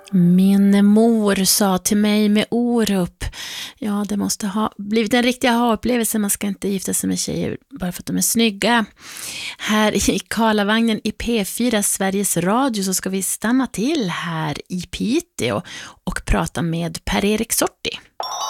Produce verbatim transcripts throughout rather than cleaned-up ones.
Min mor sa till mig med Orup, ja, det måste ha blivit en riktig aha-upplevelse. Man ska inte gifta sig med tjejer bara för att de är snygga. Här i Karlavagnen i P fyra Sveriges Radio så ska vi stanna till här i Piteå och prata med Per-Erik Sorti.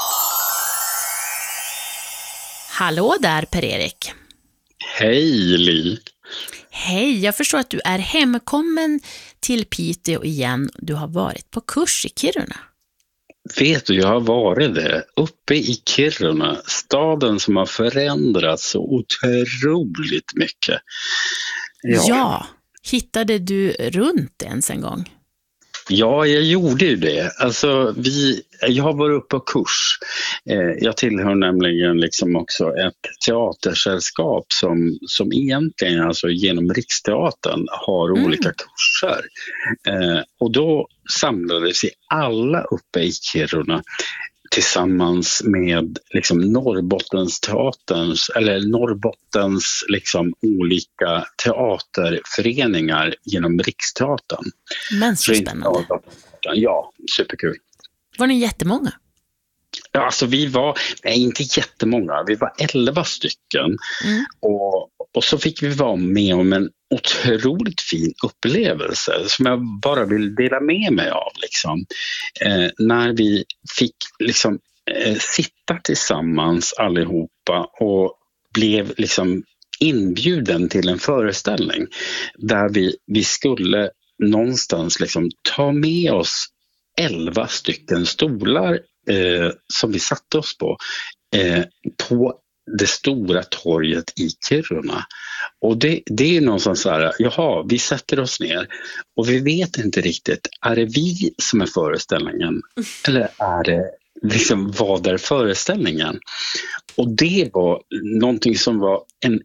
Hallå där, Per-Erik. Hej, Li. Hej, jag förstår att du är hemkommen till Piteå igen. Du har varit på kurs i Kiruna. Vet du, jag har varit det. Uppe i Kiruna, staden som har förändrats så otroligt mycket. Ja, ja, hittade du runt ens en gång? Ja, jag gjorde ju det. Alltså, vi, jag har varit uppe på kurs. Eh, jag tillhör nämligen liksom också ett teatersällskap som, som egentligen alltså genom Riksteatern har mm. olika kurser. Eh, och då samlades vi alla uppe i Kiruna tillsammans med liksom Norrbottens teaterns eller Norrbottens liksom olika teaterföreningar genom Riksteatern. Men så spännande. Ja, superkul. Var ni jättemånga? Ja, alltså vi var, nej inte jättemånga, vi var elva stycken mm. och, och så fick vi vara med om en otroligt fin upplevelse som jag bara vill dela med mig av liksom. Eh, när vi fick liksom eh, sitta tillsammans allihopa och blev liksom inbjuden till en föreställning där vi, vi skulle någonstans liksom ta med oss elva stycken stolar Eh, som vi satte oss på eh, på det stora torget i Kiruna. Och det, det är någonstans så här, jaha, vi sätter oss ner och vi vet inte riktigt, är det vi som är föreställningen eller är det liksom vad är föreställningen? Och det var någonting som var en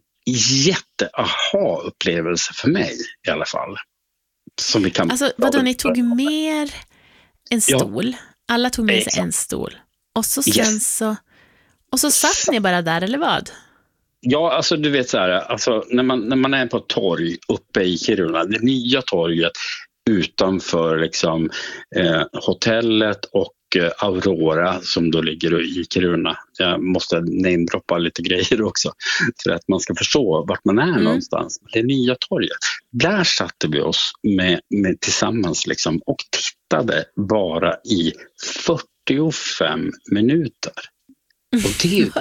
jätte-aha-upplevelse för mig i alla fall. Som vi kan alltså, vadå, ni tog med en stol? Ja. Alla tog med sig Exakt. en stol. Och så sen yes. så och så satt ni bara där, eller vad? Ja, alltså du vet så här, alltså när man när man är på ett torg uppe i Kiruna, det nya torget utanför liksom eh, hotellet och eh, Aurora som då ligger i Kiruna. Jag måste namedroppa lite grejer också för att man ska förstå vart man är mm. någonstans. Det nya torget. Där satte vi oss med, med tillsammans liksom och tittade bara i fyrtiofem minuter. Och det är ju...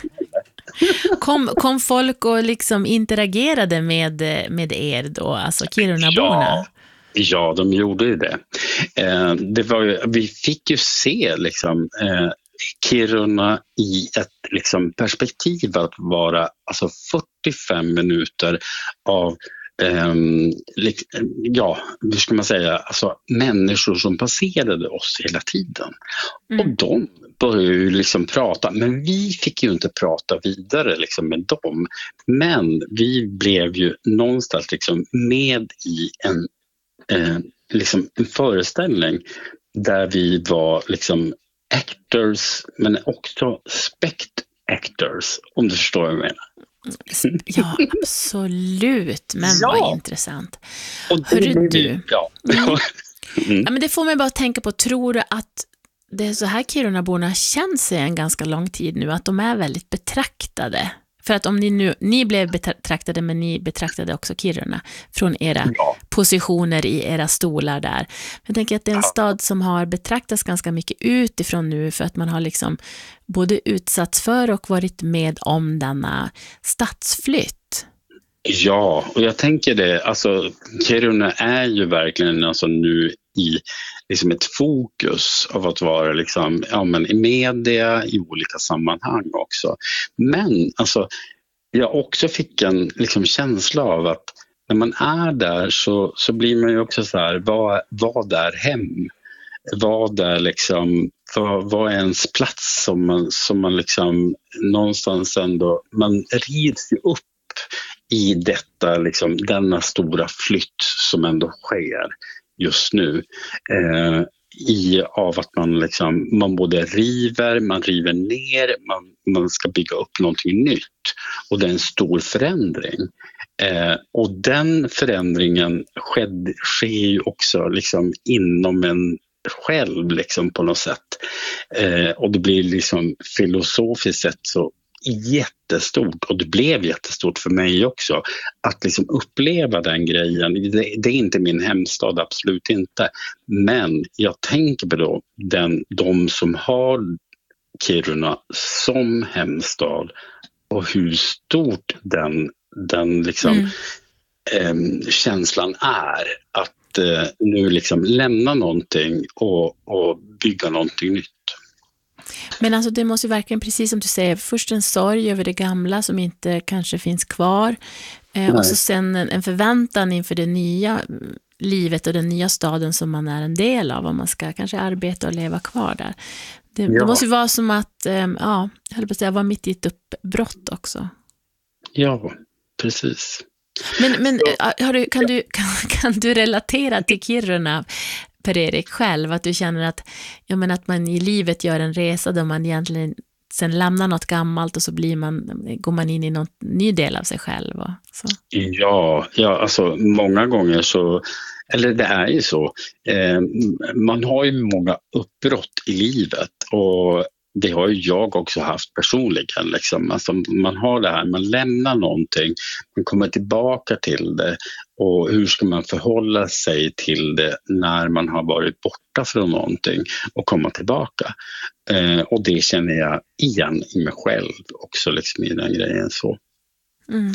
kom, kom folk och liksom interagerade med, med er då, alltså Kirunaborna? Ja. Ja, de gjorde ju det. Eh, det var ju, vi fick ju se liksom, eh, Kiruna i ett liksom, perspektiv att vara alltså, fyrtiofem minuter av eh, ja, hur ska man säga, alltså, människor som passerade oss hela tiden. Mm. Och de började ju liksom prata, men vi fick ju inte prata vidare liksom, med dem. Men vi blev ju någonstans liksom, med i en Eh, liksom en föreställning där vi var liksom actors men också spect actors, om du förstår vad jag menar. Ja, absolut. Men ja. Vad intressant. Och det Hörru du. Ja. Mm. Mm. Ja, men det får mig bara tänka på, tror du att det är så här Kirunaborna känner sig en ganska lång tid nu, att de är väldigt betraktade? För att om ni nu, ni blev betraktade, men ni betraktade också Kiruna från era ja. positioner i era stolar där. Jag tänker att det är en ja. stad som har betraktats ganska mycket utifrån nu, för att man har liksom både utsatts för och varit med om denna stadsflytt. Ja, och jag tänker det, alltså Kiruna är ju verkligen alltså nu i liksom ett fokus av att vara liksom, ja, men i media, i olika sammanhang också. Men alltså, jag också fick en liksom, känsla av att när man är där så, så blir man ju också så här, vad, vad är hem? Vad är liksom, vad, vad är ens plats som man, som man liksom någonstans ändå, man rivs ju upp i detta liksom, denna stora flytt som ändå sker just nu, eh, i av att man liksom, man både river, man river ner, man, man ska bygga upp någonting nytt, och det är en stor förändring. Eh, och den förändringen sked, sker ju också liksom inom en själv liksom på något sätt. Eh, och det blir liksom filosofiskt sett så jättestort, och det blev jättestort för mig också att liksom uppleva den grejen. Det, det är inte min hemstad, absolut inte, men jag tänker på då den, de som har Kiruna som hemstad och hur stort den, den liksom mm. eh, känslan är att eh, nu liksom lämna någonting och, och bygga någonting nytt. Men alltså det måste ju verkligen, precis som du säger, först en sorg över det gamla som inte kanske finns kvar, eh, och så sen en, en förväntan inför det nya livet och den nya staden som man är en del av, om man ska kanske arbeta och leva kvar där. Det, ja. det måste ju vara som att, eh, ja, jag höll på att säga, vara mitt i ett uppbrott också. Ja, precis. Men, men har du, kan, du, kan, kan du relatera till Kiruna, Per-Erik, själv, att du känner att, jag menar, att man i livet gör en resa där man egentligen sen lämnar något gammalt och så blir man, går man in i någon ny del av sig själv? Och så. Ja, ja, alltså många gånger så, eller det är ju så, eh, man har ju många uppbrott i livet, och det har ju jag också haft personligen. Liksom. Alltså man har det här, man lämnar någonting, man kommer tillbaka till det, och hur ska man förhålla sig till det när man har varit borta från någonting och komma tillbaka. Eh, och det känner jag igen i mig själv också, liksom, i den grejen. Så. Mm.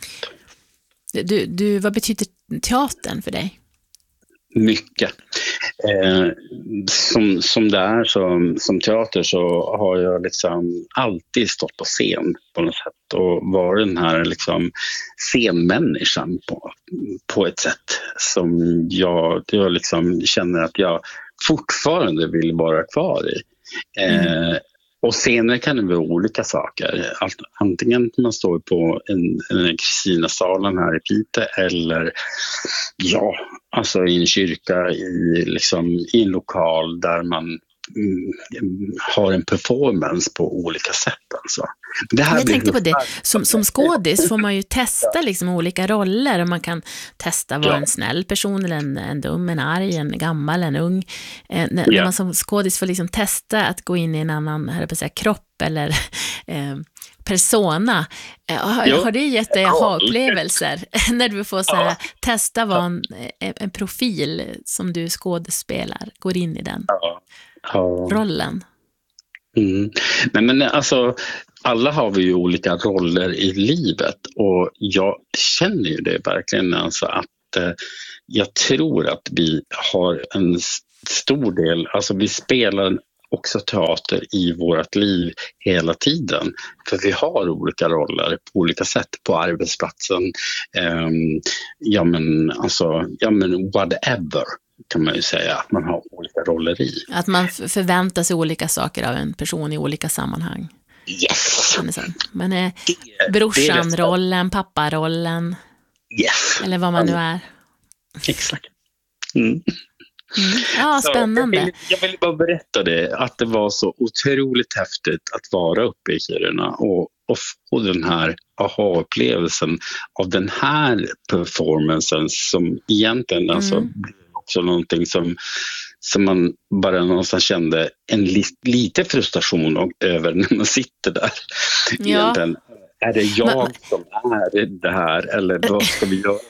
Du, du, vad betyder teatern för dig? Mycket. Eh, som, som det är som, som teater så har jag liksom alltid stått på scen på något sätt och varit den här liksom scenmänniskan på, på ett sätt som jag, jag liksom känner att jag fortfarande vill vara kvar i. Eh, mm. Och scener kan det vara olika saker. Antingen man står på en, en Kristinasalen här i Piteå, eller ja, alltså i en kyrka, i, liksom, i en lokal där man mm, har en performance på olika sätt. Alltså. Det här jag tänkte på det. Som, som skådis får man ju testa liksom olika roller, och man kan testa vara ja. en snäll person eller en, en dum, en arg, en gammal, en ung. Eh, när, ja. när man som skådis får liksom testa att gå in i en annan, här på säga, kropp eller eh, persona. Eh, har, har det gett dig aha-upplevelser när du får så här, ja. testa vara en, en profil som du skådespelar, går in i den ja. Ja. rollen? Mm. Men, men alltså, alla har vi ju olika roller i livet, och jag känner ju det verkligen, alltså att eh, jag tror att vi har en stor del, alltså vi spelar också teater i vårt liv hela tiden, för vi har olika roller på olika sätt på arbetsplatsen, eh, ja men alltså, ja men whatever kan man ju säga att man har olika roller i. Att man förväntar sig olika saker av en person i olika sammanhang. Yes! Men är brorsan-rollen, papparollen, yes. eller vad man nu är. Exakt. Mm. Mm. Ja, spännande. Jag vill, jag vill bara berätta det, att det var så otroligt häftigt att vara uppe i Kiruna och, och få den här aha-upplevelsen av den här performancen som egentligen mm. alltså också någonting som, som man bara någonstans kände en li, lite frustration och, över när man sitter där. Ja. Egentligen, är det jag Men, som är det här, eller vad ska vi göra?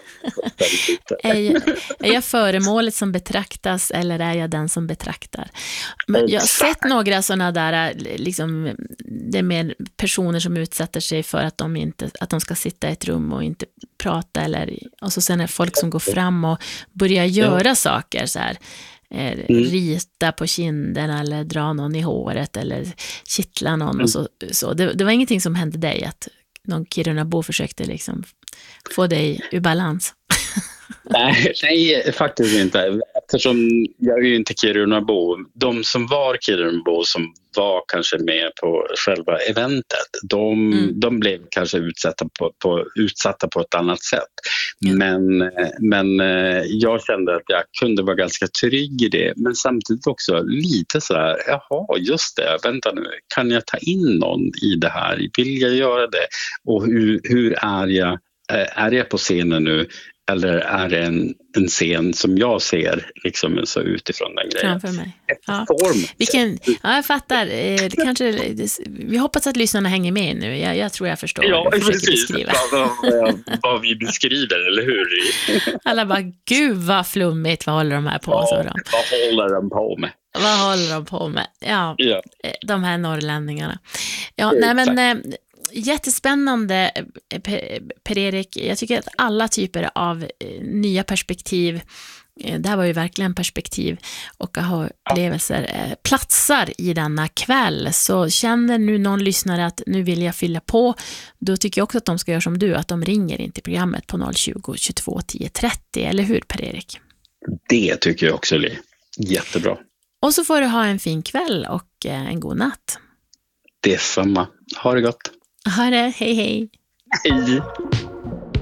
är, jag, är jag föremålet som betraktas, eller är jag den som betraktar? Men jag har sett några sådana där liksom, det är mer personer som utsätter sig för att de, inte, att de ska sitta i ett rum och inte prata, eller, och så sen är det folk som går fram och börjar göra ja. saker så här, eh, mm. rita på kinderna eller dra någon i håret eller kittla någon mm. och så, så. Det, det var ingenting som hände dig, att någon Kirunabo försökte liksom få dig ur balans? nej, nej, faktiskt inte. Eftersom jag är ju inte Kirunabo. De som var Kirunabo, som var kanske med på själva eventet, de, mm. de blev kanske utsatta på, på, utsatta på ett annat sätt. Mm. Men, men jag kände att jag kunde vara ganska trygg i det. Men samtidigt också lite så här, jaha, just det, vänta nu, kan jag ta in någon i det här? Vill jag göra det? Och hur, hur är jag? Är jag på scenen nu? eller är det en, en scen som jag ser liksom så utifrån den grejen? Framför mig. Ja. Form. Vilken, ja, jag fattar. Det kanske, vi hoppas att lyssnarna hänger med nu. Jag, jag tror jag förstår ja, vad du precis. beskriva. Vad, vad, vad vi beskriver, eller hur? Alla bara, gud vad flummigt, vad håller de här på med? Ja, vad håller de på med? Vad håller de på med? Ja, ja. De här norrlänningarna. Ja, nej men... Jättespännande, Per-Erik. Jag tycker att alla typer av nya perspektiv, det här var ju verkligen perspektiv och aha-upplevelser, platsar i denna kväll. Så känner nu någon lyssnare att nu vill jag fylla på, då tycker jag också att de ska göra som du, att de ringer in till programmet på noll tjugo, tjugotvå, tio, trettio, eller hur Per-Erik? Det tycker jag också, Li. Jättebra. Och så får du ha en fin kväll och en god natt. Detsamma. Ha det gott. Ha det, hej hej. Hej.